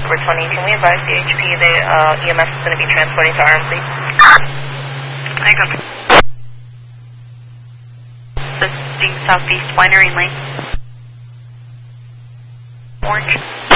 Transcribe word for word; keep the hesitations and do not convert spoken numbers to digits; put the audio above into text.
October twentieth. Can we advise the H P that uh, E M S is going to be transporting to R M C? I got the Southeast Winery Lane. Orange.